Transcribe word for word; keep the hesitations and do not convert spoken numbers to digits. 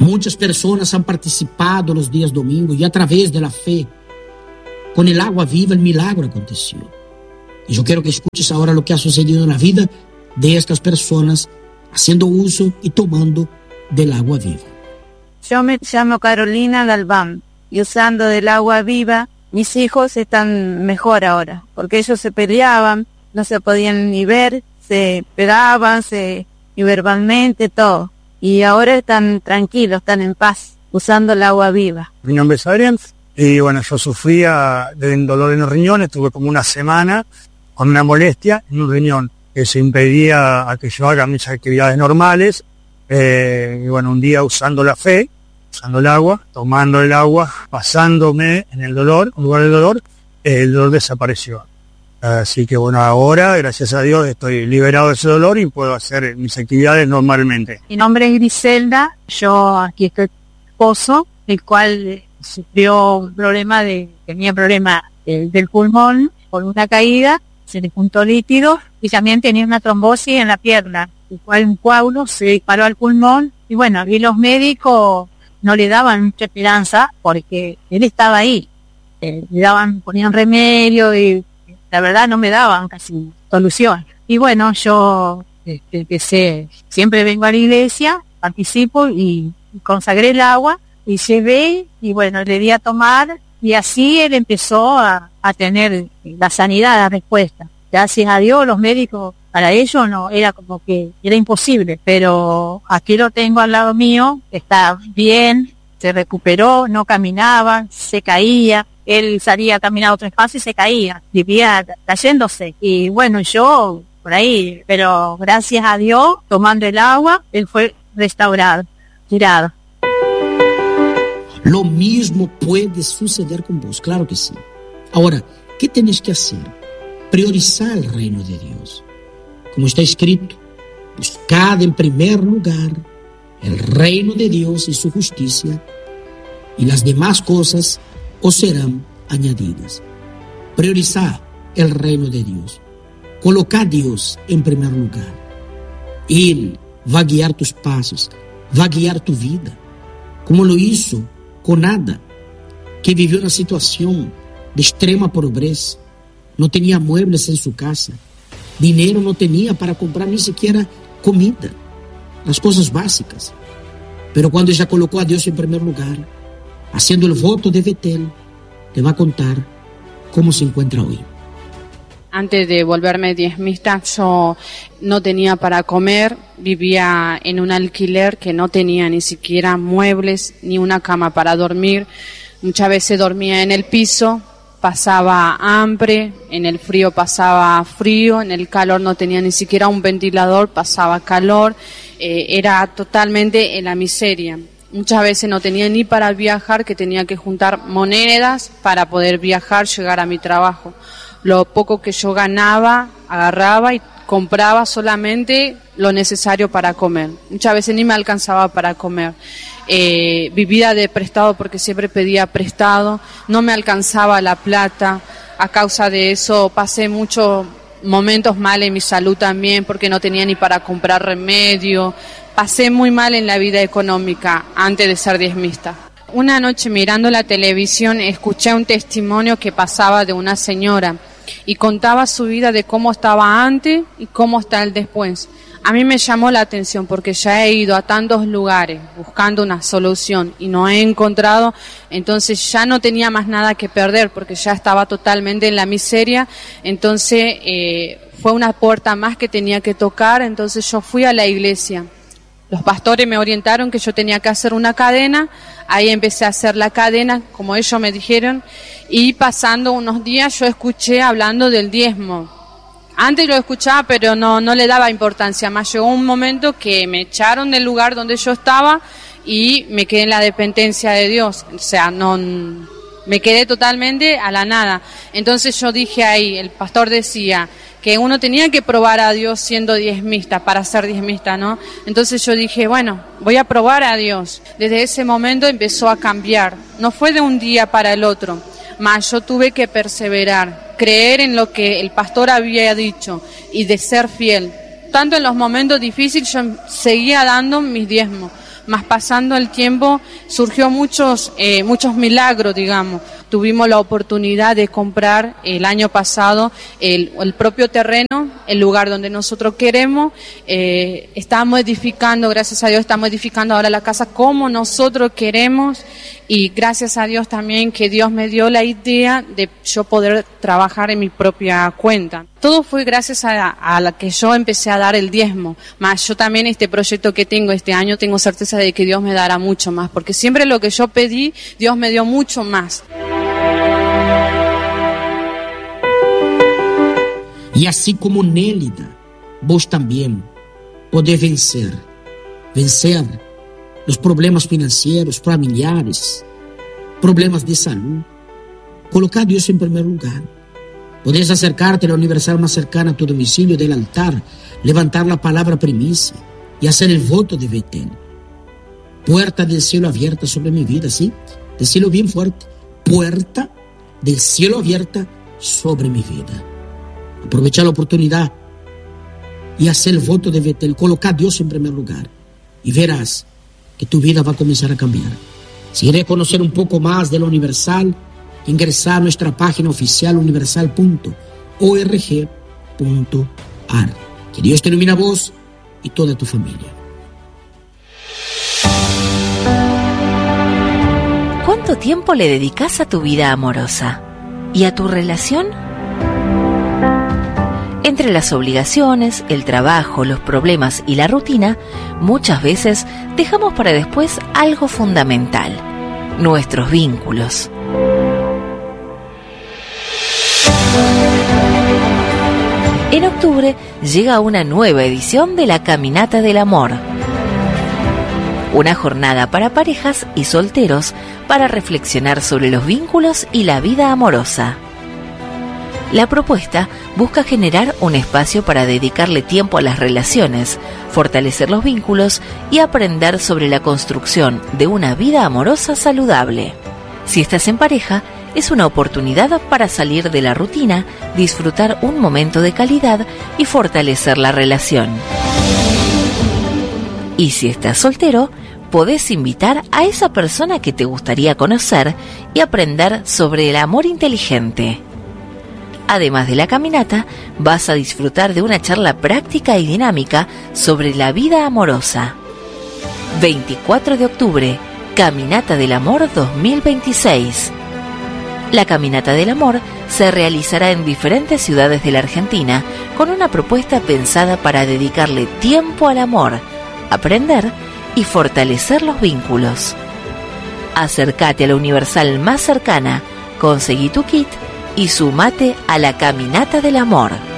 Muchas personas han participado los días domingos y a través de la fe, con el agua viva, el milagro aconteció. Y yo quiero que escuches ahora lo que ha sucedido en la vida de estas personas haciendo uso y tomando del agua viva. Yo me llamo Carolina Galván y usando del agua viva, mis hijos están mejor ahora, porque ellos se peleaban, no se podían ni ver, se pegaban, se, y verbalmente todo. Y ahora están tranquilos, están en paz, usando el agua viva. Mi nombre es Adrián y bueno, yo sufría de un dolor en los riñones, estuve como una semana con una molestia en un riñón que se impedía a que yo haga mis actividades normales. Eh, y bueno, un día usando la fe, usando el agua, tomando el agua, pasándome en el dolor, en lugar del dolor, eh, el dolor desapareció. Así que bueno, ahora, gracias a Dios, estoy liberado de ese dolor y puedo hacer mis actividades normalmente. Mi nombre es Griselda, yo aquí estoy esposo, el cual sufrió un problema de, tenía problema eh, del pulmón por una caída, se le juntó líquido y también tenía una trombosis en la pierna, el cual un coágulo se disparó al pulmón y bueno, y los médicos no le daban mucha esperanza porque él estaba ahí, eh, le daban, ponían remedio y la verdad no me daban casi solución. Y bueno, yo este, empecé, siempre vengo a la iglesia, participo y, y consagré el agua y llevé y bueno, le di a tomar y así él empezó a, a tener la sanidad, la respuesta. Gracias a Dios, los médicos, para ellos no, era como que era imposible, pero aquí lo tengo al lado mío, está bien, se recuperó, no caminaba, se caía. Él salía a caminar a otro espacio y se caía, vivía cayéndose. Y bueno, yo por ahí, pero gracias a Dios, tomando el agua, él fue restaurado, tirado. Lo mismo puede suceder con vos, claro que sí. Ahora, ¿qué tenés que hacer? Priorizar el reino de Dios. Como está escrito, buscad en primer lugar el reino de Dios y su justicia, y las demás cosas os serán añadidas. Priorizar el reino de Dios. Colocar a Dios en primer lugar. Él va a guiar tus pasos, va a guiar tu vida. Como lo hizo con Ada, que vivió una situación de extrema pobreza. No tenía muebles en su casa. Dinero no tenía para comprar ni siquiera comida. Las cosas básicas. Pero cuando ella colocó a Dios en primer lugar, haciendo el voto de Betel, te va a contar cómo se encuentra hoy. Antes de volverme diezmista, yo no tenía para comer, vivía en un alquiler que no tenía ni siquiera muebles, ni una cama para dormir. Muchas veces dormía en el piso, pasaba hambre, en el frío pasaba frío, en el calor no tenía ni siquiera un ventilador, pasaba calor, eh, era totalmente en la miseria. Muchas veces no tenía ni para viajar, que tenía que juntar monedas para poder viajar, llegar a mi trabajo. Lo poco que yo ganaba, agarraba y compraba solamente lo necesario para comer. Muchas veces ni me alcanzaba para comer. Eh, vivía de prestado porque siempre pedía prestado, no me alcanzaba la plata. A causa de eso pasé muchos momentos mal en mi salud también, porque no tenía ni para comprar remedio. Pasé muy mal en la vida económica antes de ser diezmista. Una noche mirando la televisión escuché un testimonio que pasaba de una señora y contaba su vida de cómo estaba antes y cómo está el después. A mí me llamó la atención porque ya he ido a tantos lugares buscando una solución y no he encontrado, entonces ya no tenía más nada que perder porque ya estaba totalmente en la miseria. Entonces eh, fue una puerta más que tenía que tocar, entonces yo fui a la iglesia. Los pastores me orientaron que yo tenía que hacer una cadena, ahí empecé a hacer la cadena, como ellos me dijeron, y pasando unos días yo escuché hablando del diezmo. Antes lo escuchaba, pero no, no le daba importancia, más llegó un momento que me echaron del lugar donde yo estaba y me quedé en la dependencia de Dios, o sea, no, me quedé totalmente a la nada. Entonces yo dije ahí, el pastor decía que uno tenía que probar a Dios siendo diezmista, para ser diezmista, ¿no? Entonces yo dije, bueno, voy a probar a Dios. Desde ese momento empezó a cambiar. No fue de un día para el otro, mas yo tuve que perseverar, creer en lo que el pastor había dicho y de ser fiel. Tanto en los momentos difíciles yo seguía dando mis diezmos, Más pasando el tiempo, surgió muchos, eh, muchos milagros, digamos. Tuvimos la oportunidad de comprar el año pasado el, el propio terreno, el lugar donde nosotros queremos. Eh, estamos edificando, gracias a Dios, estamos edificando ahora la casa como nosotros queremos. Y gracias a Dios también que Dios me dio la idea de yo poder trabajar en mi propia cuenta. Todo fue gracias a, a la que yo empecé a dar el diezmo. Más yo también este proyecto que tengo este año tengo certeza de que Dios me dará mucho más. Porque siempre lo que yo pedí, Dios me dio mucho más. E assim como Nélida, vos também podés vencer, vencer os problemas financeiros, familiares, problemas de saúde. Colocar a Deus em primeiro lugar. Podés acercarte a la universal más cercana a tu domicilio del altar, levantar la palabra primicia y hacer el voto de Betel. Puerta del cielo abierta sobre mi vida, ¿sí? Decirlo bien fuerte. Puerta del cielo abierta sobre mi vida. Aprovechar la oportunidad y hacer el voto de Betel. Colocar a Dios en primer lugar. Y verás que tu vida va a comenzar a cambiar. Si quieres conocer un poco más de la Universal, ingresar a nuestra página oficial universal punto org punto ar. Que Dios te ilumine a vos y toda tu familia. ¿Cuánto tiempo le dedicas a tu vida amorosa? ¿Y a tu relación? Entre las obligaciones, el trabajo, los problemas y la rutina, muchas veces dejamos para después algo fundamental: nuestros vínculos. En octubre llega una nueva edición de la Caminata del Amor. Una jornada para parejas y solteros para reflexionar sobre los vínculos y la vida amorosa. La propuesta busca generar un espacio para dedicarle tiempo a las relaciones, fortalecer los vínculos y aprender sobre la construcción de una vida amorosa saludable. Si estás en pareja, es una oportunidad para salir de la rutina, disfrutar un momento de calidad y fortalecer la relación. Y si estás soltero, podés invitar a esa persona que te gustaría conocer y aprender sobre el amor inteligente. Además de la caminata, vas a disfrutar de una charla práctica y dinámica sobre la vida amorosa. veinticuatro de octubre, Caminata del Amor dos mil veintiséis. La Caminata del Amor se realizará en diferentes ciudades de la Argentina con una propuesta pensada para dedicarle tiempo al amor, aprender y fortalecer los vínculos. Acércate a la Universal más cercana, conseguí tu kit y sumate a la Caminata del Amor.